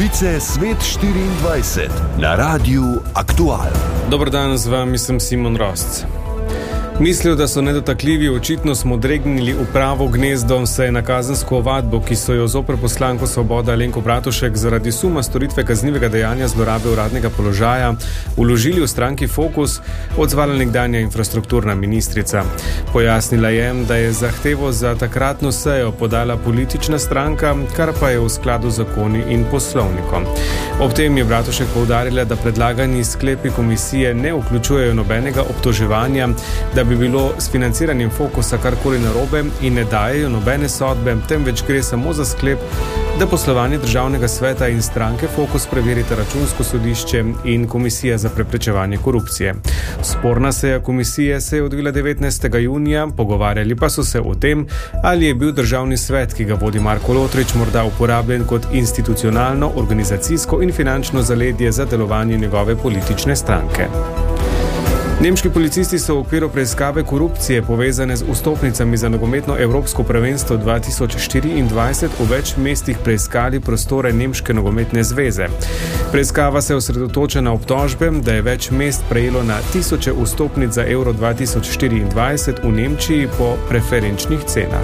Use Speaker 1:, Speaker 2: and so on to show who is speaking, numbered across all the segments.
Speaker 1: Novice Svet 24 na Radiu Aktual.
Speaker 2: Dober dan, z vami sem Simon Rosc. Mislijo, da so nedotakljivi, očitno smo dregnili v pravo gnezdo, saj na kazensko ovadbo, ki so jo zoper poslanko Svoboda Alenko Bratušek zaradi suma storitve kaznivega dejanja zlorabe uradnega položaja vložili v stranki Fokus, odzvala nekdanja infrastrukturna ministrica. Pojasnila je, da je zahtevo za takratno sejo podala politična stranka, kar pa je v skladu z zakoni in poslovnikom. Ob tem je Bratušek poudarila, da predlagani sklepi komisije ne vključujejo nobenega obtoževanja, da bi bilo s financiranjem Fokusa karkoli narobe in ne dajejo nobene sodbe, temveč gre samo za sklep, da poslovanje državnega sveta in stranke Fokus preverita Računsko sodišče in Komisija za preprečevanje korupcije. Sporna seja komisije se je odvila 19. junija, pogovarjali pa so se o tem, ali je bil državni svet, ki ga vodi Marko Lotrič, morda uporabljen kot institucionalno, organizacijsko in finančno zaledje za delovanje njegove politične stranke. Nemški policisti so v okviru preiskave korupcije povezane z vstopnicami za nogometno Evropsko prvenstvo 2024 v več mestih preiskali prostore Nemške nogometne zveze. Preiskava se osredotoča na obtožbe, da je več mest prejelo na tisoče vstopnic za Euro 2024 v Nemčiji po preferenčnih cenah.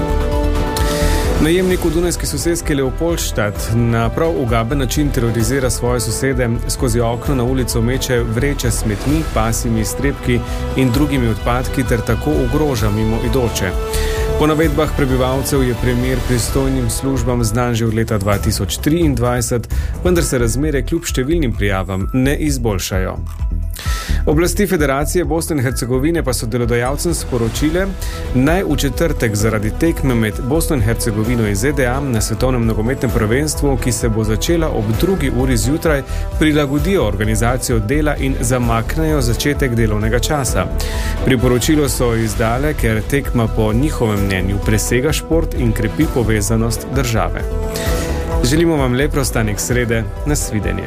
Speaker 2: Najemnik v dunajski soseski Leopoldstadt na prav ugaben način terorizira svoje sosede, skozi okno na ulico meče vreče s smetmi, pasjimi iztrebki in drugimi odpadki ter tako ogroža mimoidoče. Po navedbah prebivalcev je primer pristojnim službam znan že od leta 2023, vendar se razmere kljub številnim prijavam ne izboljšajo. Oblasti Federacije Bosne in Hercegovine pa so delodajalcem sporočile, naj v četrtek zaradi tekme med Bosno in Hercegovino in ZDA na svetovnem nogometnem prvenstvu, ki se bo začela ob 2. uri zjutraj, prilagodijo organizacijo dela in zamaknejo začetek delovnega časa. Priporočilo so izdale, ker tekma po njihovem mnenju presega šport in krepi povezanost države. Želimo vam lep preostanek srede, nasvidenje.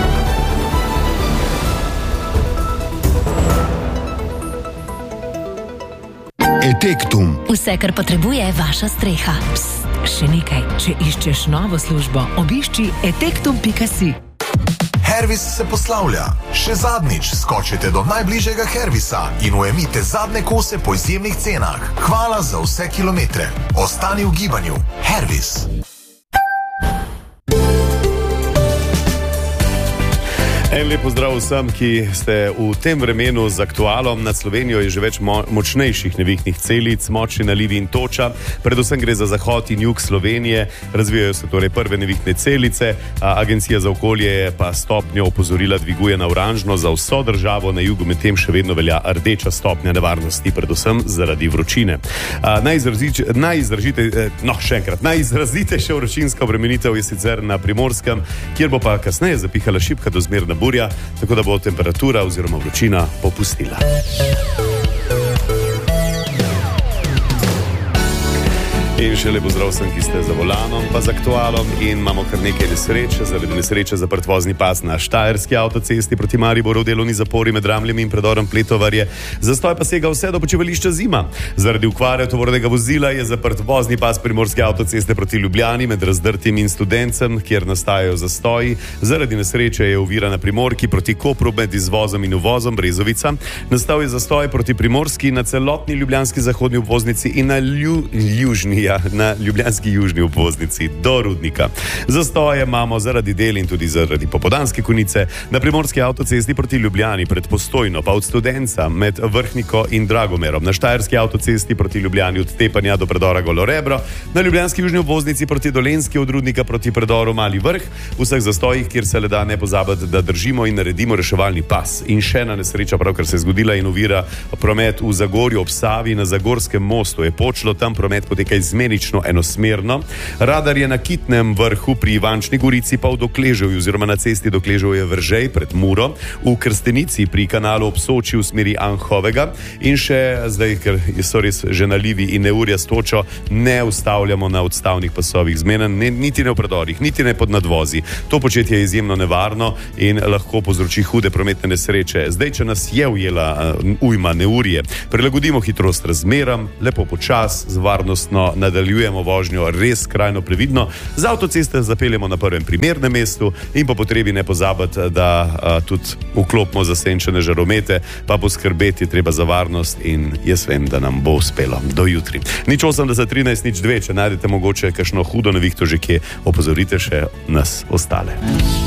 Speaker 1: Etektum.
Speaker 3: Vse, kar potrebuje vaša streha.
Speaker 4: Psst, še nekaj. Če iščeš novo službo, obišči etektum.si.
Speaker 5: Hervis se poslavlja. Še zadnjič skočite do najbližjega Hervisa in ujemite zadnje kose po izjemnih cenah. Hvala za vse kilometre. Ostani v gibanju. Hervis.
Speaker 6: En lep pozdrav vsem, ki ste v tem vremenu z aktualom. Nad Slovenijo je že več močnejših nevihtnih celic, močni nalivi in toča. Predvsem gre za zahod in jug Slovenije. Razvijajo se torej prve nevihtne celice. Agencija za okolje je pa stopnjo opozorila dviguje na oranžno za vso državo, na jugu medtem še vedno velja rdeča stopnja nevarnosti, predvsem zaradi vročine. Najizrazitejša vročinska obremenitev je sicer na Primorskem, kjer bo pa kasneje zapihala šibka do zmerna burja, tako da bo temperatura oziroma vročina popustila. In še lepo zdrav vsem, ki ste za volanom, pa z aktualom, in imamo kar nekaj nesreče. Zaradi nesreče zaprt vozni pas na Štajerski avtocesti proti Mariboru, delovni zapori med Ramljem in predorom Pletovarje. Zastoj pa sega vse do počivališča Zima. Zaradi okvare tovornega vozila je zaprt vozni pas Primorske avtoceste proti Ljubljani med Razdrtim in Studencem, kjer nastajajo zastoji. Zaradi nesreče je ovira na Primorki proti Kopru med izvozom in uvozom Brezovica. Nastal je zastoj proti Primorski na celotni ljubljanski zahodni obvoznici in na ljubljanski južni obvoznici do Rudnika. Zastoje imamo zaradi del in tudi zaradi popoldanske konice na Primorski avtocesti proti Ljubljani pred Postojno, pa od Studenca med Vrhniko in Dragomerom, na Štajerski avtocesti proti Ljubljani od Tepanja do predora Golorebro, na ljubljanski južni obvoznici proti Dolenjski od Rudnika proti predoru Mali Vrh, v vseh zastojih, kjer se le da ne pozabiti, da držimo in naredimo reševalni pas. In še ena nesreča pravkar se je zgodila in ovira promet v Zagorju ob Savi na Zagorskem mostu. Je počlo, tam promet poteka izmenično enosmerno. Radar je na Kitnem Vrhu pri Ivančni Gorici, pa v Dokleževju oziroma na cesti Dokleževje Vržej pred Muro, v Krstenici pri kanalu ob Soči v smeri Anhovega in še zdaj, ker so res že nalivi in neurja s točo, ne ustavljamo na odstavnih pasovih zmenen, niti ne v predorih, niti ne pod nadvozi. To početje je izjemno nevarno in lahko povzroči hude prometne nesreče. Zdaj, če nas je ujela ujma neurje, prilagodimo hitrost razmeram, lepo počas, z varnostno nadaljujemo vožnjo res skrajno previdno. Z avtoceste zapeljemo na prvem primernem mestu in po potrebi ne pozabiti, da tudi vklopimo zasenčene žaromete, pa poskrbeti je treba za varnost in jaz vem, da nam bo uspelo. Do jutri. 080 13 02, če najdete mogoče kakšno hudo nevihto že kje, opozorite še nas ostale.